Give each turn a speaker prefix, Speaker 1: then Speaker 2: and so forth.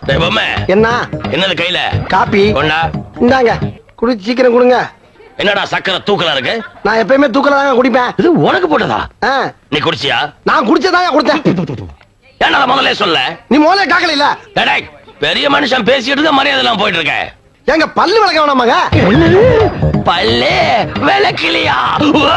Speaker 1: என்ன
Speaker 2: என்னது கையில?
Speaker 1: காப்பி
Speaker 2: கொண்டா.
Speaker 1: இந்தாங்க குடிச்சு சீக்கிரம் கொடுங்க.
Speaker 2: என்னடா சக்கரை தூக்கலா இருக்கு?
Speaker 1: நான் எப்பயுமே தூக்கலாங்க குடிப்பேன்.
Speaker 2: இது உனக்கு போட்டதா? நீ குடிச்சியா?
Speaker 1: நான் குடிச்சதாங்க கொடுத்தேன்.
Speaker 2: ஏன்னா முதல்ல சொல்ல.
Speaker 1: நீ முதல்ல காக்கல இல்ல.
Speaker 2: பெரிய மனுஷன் பேசிட்டு இருக்க மரியாதை எல்லாம் போயிட்டு இருக்க.
Speaker 1: எங்க பல்லு விளக்க வேணாமாங்க?
Speaker 2: பல்லு விளக்கலையா?